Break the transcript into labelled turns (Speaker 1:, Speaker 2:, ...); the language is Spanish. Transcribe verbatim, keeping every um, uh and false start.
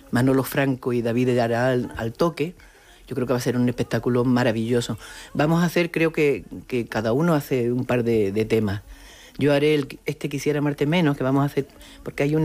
Speaker 1: Manolo Franco y David de Aral al toque. Yo creo que va a ser un espectáculo maravilloso. Vamos a hacer, creo que, que cada uno hace un par de, de temas. Yo haré el, este Quisiera amarte menos, que vamos a hacer, porque hay una